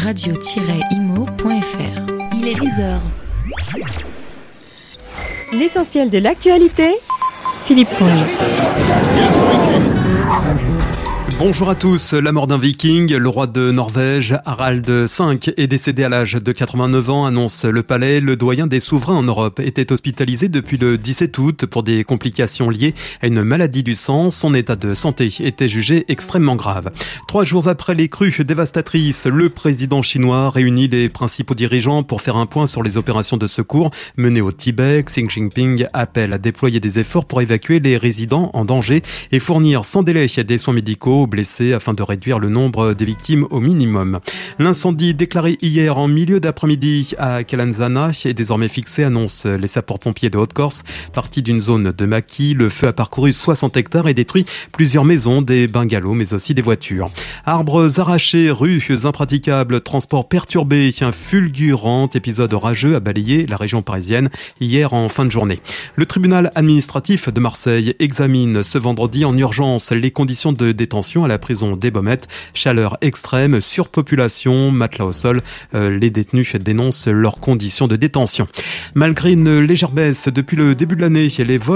radio-imo.fr. Il est 10h. L'essentiel de l'actualité, Philippe Fonge. Bonjour à tous. La mort d'un viking, le roi de Norvège, Harald V, est décédé à l'âge de 89 ans, annonce le palais. Le doyen des souverains en Europe était hospitalisé depuis le 17 août pour des complications liées à une maladie du sang. Son état de santé était jugé extrêmement grave. 3 jours après les crues dévastatrices, le président chinois réunit les principaux dirigeants pour faire un point sur les opérations de secours menées au Tibet. Xi Jinping appelle à déployer des efforts pour évacuer les résidents en danger et fournir sans délai des soins médicaux aux blessés afin de réduire le nombre des victimes au minimum. L'incendie déclaré hier en milieu d'après-midi à Calanzana est désormais fixé, annoncent les sapeurs-pompiers de Haute-Corse. Parti d'une zone de maquis, le feu a parcouru 60 hectares et détruit plusieurs maisons, des bungalows mais aussi des voitures. Arbres arrachés, rues impraticables, transports perturbés, un fulgurant épisode orageux a balayé la région parisienne hier en fin de journée. Le tribunal administratif de Marseille examine ce vendredi en urgence les conditions de détention à la prison des Baumettes. Chaleur extrême, surpopulation, matelas au sol. Les détenus dénoncent leurs conditions de détention. Malgré une légère baisse depuis le début de l'année, les vols